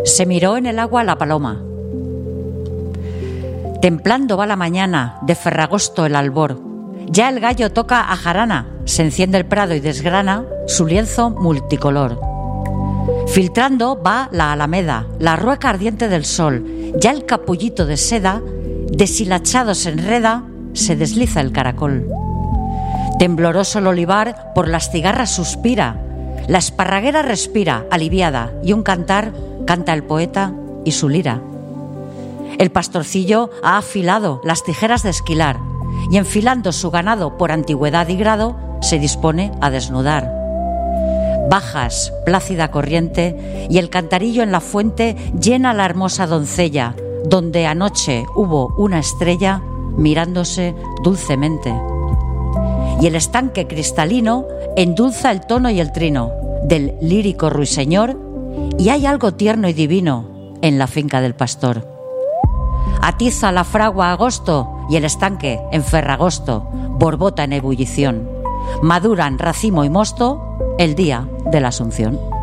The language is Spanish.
Se miró en el agua la paloma. Templando va la mañana, de Ferragosto el albor. Ya el gallo toca a jarana, se enciende el prado y desgrana su lienzo multicolor. Filtrando va la alameda, la rueca ardiente del sol. Ya el capullito de seda, deshilachado se enreda, se desliza el caracol. Tembloroso el olivar por las cigarras suspira. La esparraguera respira, aliviada, y un cantar canta el poeta y su lira. El pastorcillo ha afilado las tijeras de esquilar y enfilando su ganado por antigüedad y grado se dispone a desnudar. Bajas, plácida corriente, y el cantarillo en la fuente llena la hermosa doncella, donde anoche hubo una estrella mirándose dulcemente. Y el estanque cristalino endulza el tono y el trino del lírico ruiseñor, y hay algo tierno y divino en la finca del pastor. Atiza la fragua agosto y el estanque en Ferragosto borbota en ebullición. Maduran racimo y mosto el día de la Asunción.